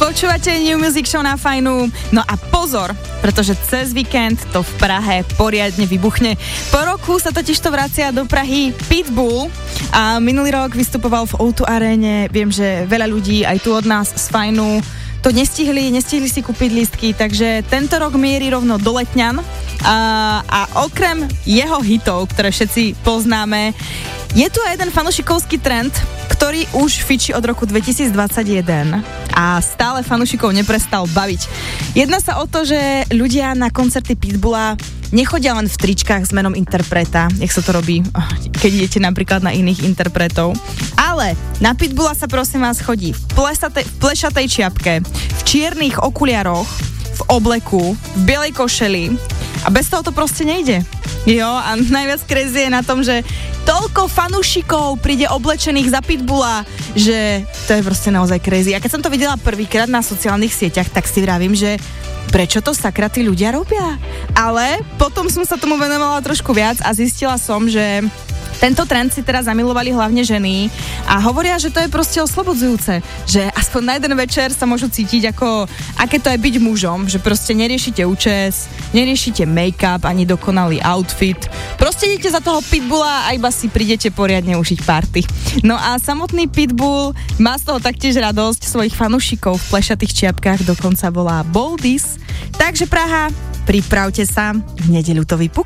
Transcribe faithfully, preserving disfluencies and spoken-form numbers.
Počúvate New Music Show na Fajnu. No a pozor, pretože cez víkend to v Prahe poriadne vybuchne. Po roku sa totiž to vracia do Prahy Pitbull a minulý rok vystupoval v ó dva aréne. Viem, že veľa ľudí aj tu od nás z Fajnu to nestihli, nestihli si kúpiť lístky, takže tento rok mierí rovno do Letňan a, a okrem jeho hitov, ktoré všetci poznáme, je tu aj jeden fanúšikovský trend, ktorý už fičí od roku dvetisícdvadsaťjeden a stále fanúšikov neprestal baviť. Jedná sa o to, že ľudia na koncerty Pitbulla nechodia len v tričkách s menom interpreta, jak sa to robí, keď idete napríklad na iných interpretov, ale na Pitbulla sa prosím vás chodí v, plesate, v plešatej čiapke, v čiernych okuliaroch, v obleku, v bielej košeli a bez toho to proste nejde. Jo, a najviac crazy je na tom, že toľko fanúšikov príde oblečených za Pitbulla, že to je proste naozaj crazy. A keď som to videla prvýkrát na sociálnych sieťach, tak si vravím, že prečo to sakra tí ľudia robia? Ale potom som sa tomu venovala trošku viac a zistila som, že tento trend si teraz zamilovali hlavne ženy a hovoria, že to je proste oslobodzujúce, že aspoň na jeden večer sa môžu cítiť ako, aké to je byť mužom, že proste neriešite účes, neriešite make-up ani dokonalý outfit, proste idete za toho Pitbulla a iba si prídete poriadne užiť party. No a samotný Pitbull má z toho taktiež radosť, svojich fanúšikov v plešatých čiapkách dokonca volá Boldies, takže Praha, pripravte sa, v nedeľu to vypukne.